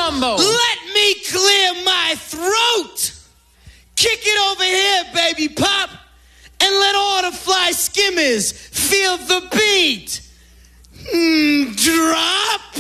gumbo. Let me clear my throat. Kick it over here, baby pop, and let all the fly skimmers feel the beat. Drop.